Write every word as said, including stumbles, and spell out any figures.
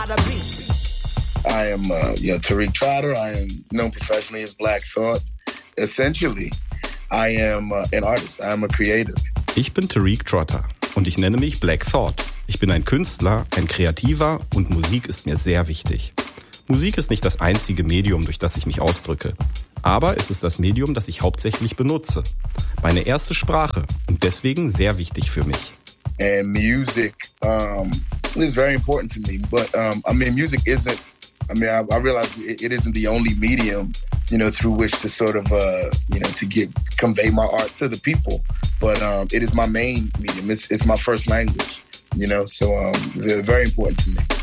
bada bing. I am, uh, you know, Tariq Trotter. I am known professionally as Black Thought. Essentially, I am uh, an artist. I am a creative. Ich bin Tariq Trotter und ich nenne mich Black Thought. Ich bin ein Künstler, ein Kreativer und Musik ist mir sehr wichtig. Musik ist nicht das einzige Medium, durch das ich mich ausdrücke. Aber es ist das Medium, das ich hauptsächlich benutze. Meine erste Sprache und deswegen sehr wichtig für mich. And music um, is very important to me. But um, I mean, music isn't, I mean, I, I realize it, it isn't the only medium, you know, through which to sort of, uh, you know, to get, convey my art to the people. But um, it is my main medium. It's, it's my first language, you know, so um, very important to me.